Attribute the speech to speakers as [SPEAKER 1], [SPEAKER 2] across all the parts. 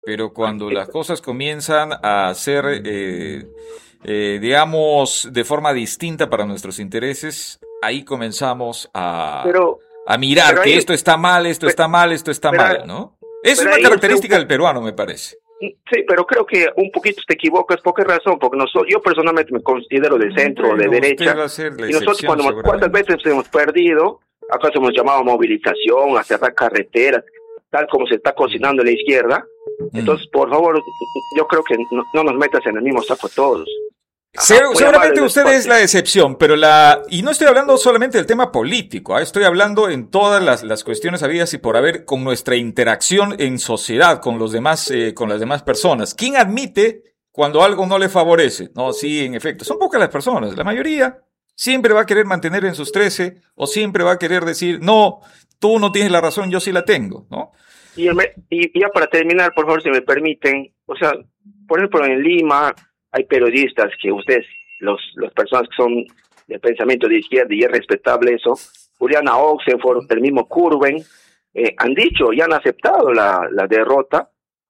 [SPEAKER 1] pero cuando las cosas comienzan a ser, digamos, de forma distinta para nuestros intereses, ahí comenzamos
[SPEAKER 2] Pero,
[SPEAKER 1] a mirar
[SPEAKER 2] pero
[SPEAKER 1] que
[SPEAKER 2] ahí,
[SPEAKER 1] esto está mal, esto está mal, esto está
[SPEAKER 2] pero,
[SPEAKER 1] mal, ¿no? Es
[SPEAKER 2] pero
[SPEAKER 1] una
[SPEAKER 2] ahí usted
[SPEAKER 1] característica del peruano, me parece.
[SPEAKER 2] sí, pero creo que un poquito te equivocas. ¿Por qué razón? Porque yo personalmente me considero de centro o de
[SPEAKER 1] Bueno, usted
[SPEAKER 2] derecha,
[SPEAKER 1] va a ser la
[SPEAKER 2] y nosotros
[SPEAKER 1] excepción
[SPEAKER 2] cuántas
[SPEAKER 1] seguramente.
[SPEAKER 2] veces hemos perdido, acaso hemos llamado a movilización, a cerrar carreteras, tal como se está cocinando en la izquierda.
[SPEAKER 1] Mm.
[SPEAKER 2] Entonces, por favor, yo creo que no nos metas en el mismo saco todos. Ajá, muy amable
[SPEAKER 1] Seguramente
[SPEAKER 2] el
[SPEAKER 1] usted es
[SPEAKER 2] espacio.
[SPEAKER 1] la excepción, pero y no estoy hablando solamente del tema político, ¿ah? Estoy hablando en todas las cuestiones habidas y por haber con nuestra interacción en sociedad, con los demás, con las demás personas. ¿Quién admite cuando algo no le favorece? No, sí, en efecto, son pocas las personas. La mayoría siempre va a querer mantener en sus 13 o siempre va a querer decir, no, tú no tienes la razón, yo sí la tengo, ¿no?
[SPEAKER 2] Y ya para terminar, por favor, si me permiten, o sea, por ejemplo, en Lima hay periodistas que ustedes, las personas que son de pensamiento de izquierda, y es respetable eso, Juliana Oxenford, el mismo Curwen, han dicho y han aceptado la derrota,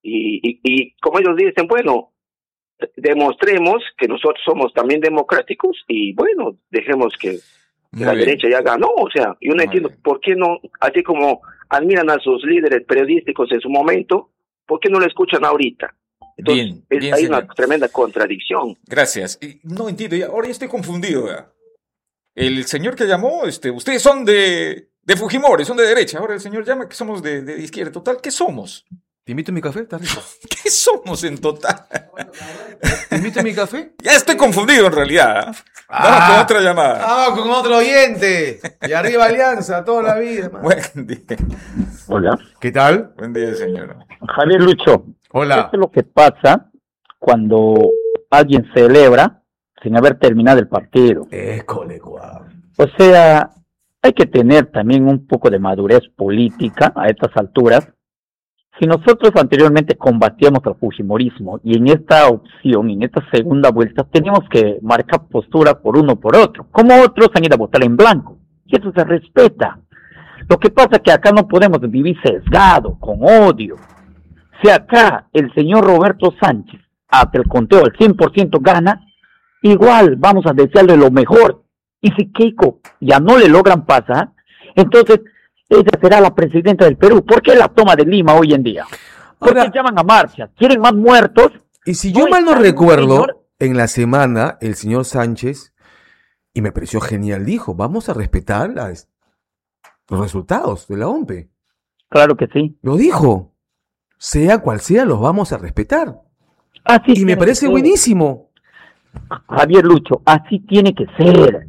[SPEAKER 2] y como ellos dicen, bueno, demostremos que nosotros somos también democráticos, y bueno, dejemos que la
[SPEAKER 1] Muy bien,
[SPEAKER 2] derecha ya ganó. O sea, yo no
[SPEAKER 1] muy
[SPEAKER 2] entiendo
[SPEAKER 1] bien.
[SPEAKER 2] por qué no, así como admiran a sus líderes periodísticos en su momento, ¿por qué no lo escuchan ahorita? Entonces,
[SPEAKER 1] Bien, bien,
[SPEAKER 2] hay una
[SPEAKER 1] señor.
[SPEAKER 2] tremenda contradicción.
[SPEAKER 1] Gracias. No entiendo, ahora ya estoy confundido, ¿ya? El señor que llamó, ustedes son de Fujimori, son de derecha. Ahora el señor llama que somos de izquierda. Total, ¿qué somos?
[SPEAKER 3] ¿Te invito a mi café? ¿Está rico?
[SPEAKER 1] ¿Qué somos en total?
[SPEAKER 3] ¿Te invito a mi café?
[SPEAKER 1] Ya estoy confundido en realidad. Vamos con otra llamada.
[SPEAKER 3] ¡Ah, con otro oyente! Y arriba Alianza, toda la vida, man.
[SPEAKER 1] Buen día.
[SPEAKER 4] Hola,
[SPEAKER 3] ¿Qué tal?
[SPEAKER 1] Buen día, señor.
[SPEAKER 4] Javier Lucho.
[SPEAKER 3] Hola.
[SPEAKER 4] Esto es lo que pasa cuando alguien celebra sin haber terminado el partido.
[SPEAKER 3] École, guau.
[SPEAKER 4] O sea, hay que tener también un poco de madurez política a estas alturas. Si nosotros anteriormente combatíamos al fujimorismo y en esta opción, en esta segunda vuelta, teníamos que marcar postura por uno o por otro, como otros han ido a votar en blanco, y eso se respeta. Lo que pasa es que acá no podemos vivir sesgado, con odio. Si acá el señor Roberto Sánchez, hasta el conteo al 100% gana, igual vamos a desearle lo mejor. Y si Keiko ya no le logran pasar, entonces ella será la presidenta del Perú. ¿Por qué la toma de Lima hoy en día? ¿Por qué
[SPEAKER 3] Ahora,
[SPEAKER 4] llaman a marchas? ¿Quieren más muertos?
[SPEAKER 3] y si yo mal no
[SPEAKER 4] está un
[SPEAKER 3] recuerdo,
[SPEAKER 4] señor.
[SPEAKER 3] en la semana, el señor Sánchez, y me pareció genial, dijo, vamos a respetar los resultados de la OMPE.
[SPEAKER 4] Claro que sí.
[SPEAKER 3] Lo dijo. Sea cual sea, los vamos a respetar.
[SPEAKER 4] Así
[SPEAKER 3] Y me
[SPEAKER 4] tiene que
[SPEAKER 3] parece
[SPEAKER 4] ser.
[SPEAKER 3] buenísimo.
[SPEAKER 4] Javier Lucho, así tiene que ser.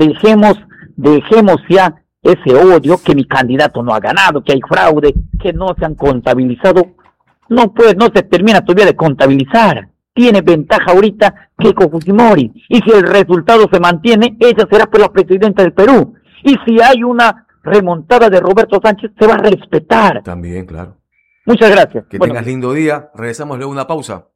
[SPEAKER 4] Dejemos ya ese odio que mi candidato no ha ganado, que hay fraude, que no se han contabilizado. No se termina todavía de contabilizar. Tiene ventaja ahorita Keiko Fujimori. Y si el resultado se mantiene, ella será pues la presidenta del Perú. Y si hay una remontada de Roberto Sánchez, se va a respetar.
[SPEAKER 3] También, claro.
[SPEAKER 4] Muchas gracias.
[SPEAKER 3] Que
[SPEAKER 4] Bueno,
[SPEAKER 3] tengas lindo día. Regresamos luego a una pausa.